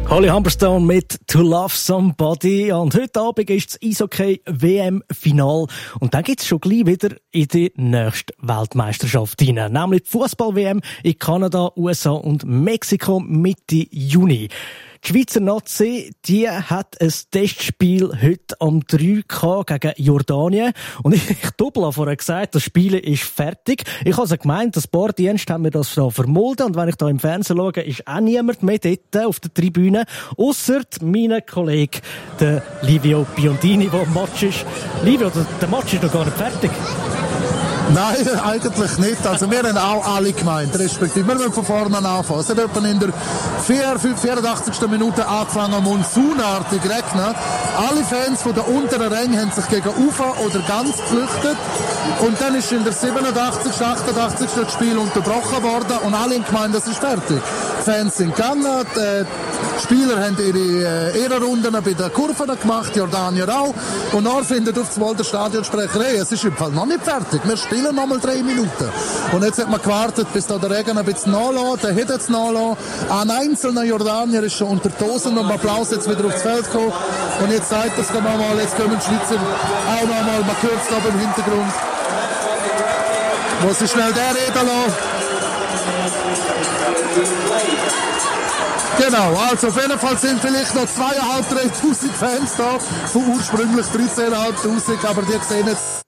Holly Humberstone mit «To Love Somebody». Und heute Abend ist das Eishockey-WM-Final. Und dann geht's schon gleich wieder in die nächste Weltmeisterschaft hinein. Nämlich die Fußball-WM in Kanada, USA und Mexiko Mitte Juni. Die Schweizer Nazi, die hat ein Testspiel heute am 3 gegen Jordanien. Und ich habe vorher gesagt, das Spiel ist fertig. Ich habe also gemeint, das Sportdienst haben mir das da vermolden. Und wenn ich da im Fernsehen schaue, ist auch niemand mehr dort auf der Tribüne. Ausser mein Kollege, der Livio Biondini, der am Match ist. Livio, der Match ist noch gar nicht fertig. Nein, eigentlich nicht. Also wir haben auch alle gemeint, respektive. Wir müssen von vorne anfangen. Es hat etwa in der 84. Minute angefangen, monsunartig regnet. Alle Fans von der unteren Ränge haben sich gegen Ufer oder ganz geflüchtet. Und dann ist in der 87., 88. das Spiel unterbrochen worden und alle haben gemeint, das ist fertig. Die Fans sind gegangen, die Spieler haben ihre Ehrenrunden bei den Kurven gemacht, die Jordanier auch. Und dann findet auf das der Stadionsprecher, es ist im Fall noch nicht fertig, wir spielen noch mal 3 Minuten. Und jetzt hat man gewartet, bis da der Regen ein bisschen nachlässt, der hat jetzt nachlässt. Ein einzelner Jordanier ist schon unter Tausend und Applaus jetzt wieder aufs Feld gekommen. Und jetzt zeigt das dann nochmal, jetzt kommen die Schweizer auch nochmal, man hört es da im Hintergrund. Muss ich schnell der reden lassen. Genau, also auf jeden Fall sind vielleicht noch 2'500, 3'000 Fans da, von ursprünglich 13'500, aber die sehen jetzt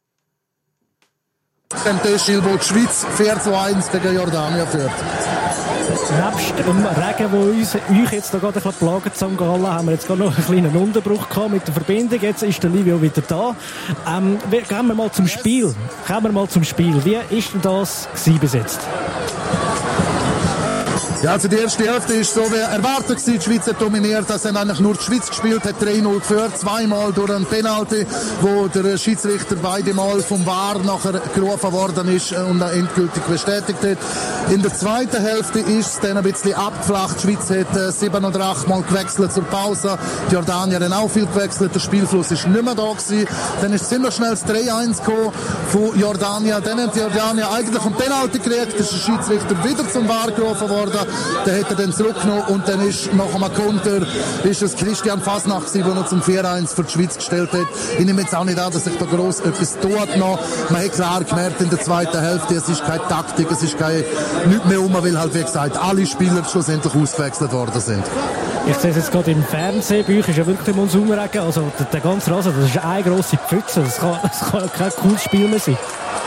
den Testspiel, wo die Schweiz 4:1 gegen Jordanien führt. Nebst dem Regen, der euch jetzt da gerade ein bisschen plagt, St. Gallen, haben wir jetzt gerade noch einen kleinen Unterbruch gehabt mit der Verbindung. Jetzt ist der Livio wieder da. Gehen wir mal zum Spiel. Wie ist denn das bis jetzt? Ja, also die erste Hälfte ist so wie erwartet gewesen. Die Schweiz hat dominiert. Das haben eigentlich nur die Schweiz gespielt, hat 3:0 geführt. Zweimal durch einen Penalty, wo der Schiedsrichter beide Mal vom VAR nachher gerufen worden ist und endgültig bestätigt hat. In der zweiten Hälfte ist es dann ein bisschen abgeflacht. Die Schweiz hat 7 oder 8 Mal gewechselt zur Pause. Die Jordanier haben auch viel gewechselt. Der Spielfluss ist nicht mehr da gewesen. Dann ist ziemlich schnell das 3:1 gekommen von Jordanien. Dann haben die Jordanier eigentlich einen Penalty gekriegt. Ist der Schiedsrichter wieder zum VAR gerufen worden. Der hat er dann zurückgenommen und dann ist nach einem Konter ist es Christian Fasnacht gewesen, der noch zum 4:1 für die Schweiz gestellt hat. Ich nehme jetzt auch nicht an, dass sich da gross etwas tut noch. Man hat klar gemerkt in der zweiten Hälfte, es ist keine Taktik, es ist nichts mehr weil halt, wie gesagt, alle Spieler schlussendlich ausgewechselt worden sind. Ich sehe es jetzt gerade im Fernsehen, bei euch ist ja wirklich der Monsunregen, also der ganze Rasen, das ist eine grosse Pfütze, das kann ja kein cooles Spiel mehr sein.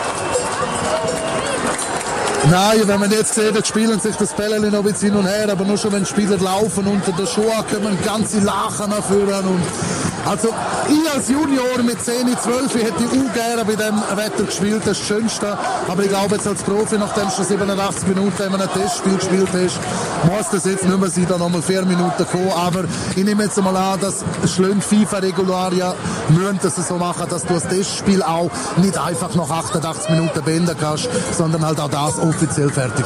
Nein, wenn man jetzt sieht, jetzt spielen sich das Bällchen noch ein bisschen hin und her, aber nur schon wenn die Spieler laufen unter der Schuhe, kommen ganze Lachen führen und also ich als Junior mit 10, 12 hätte ich auch gerne bei dem Wetter gespielt, das Schönste, aber ich glaube jetzt als Profi, nachdem du 87 Minuten in einem Testspiel gespielt hast, muss das jetzt nicht mehr sein, da nochmal 4 Minuten kommen, aber ich nehme jetzt mal an, dass schlimm FIFA-Regularien müssen das so machen, dass du das Testspiel auch nicht einfach nach 88 Minuten beenden kannst, sondern halt auch das offiziell fertig.